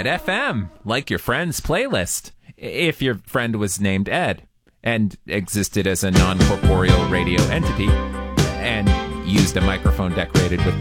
Ed FM, like your friend's playlist. If your friend was named Ed and existed as a non-corporeal radio entity and used a microphone decorated with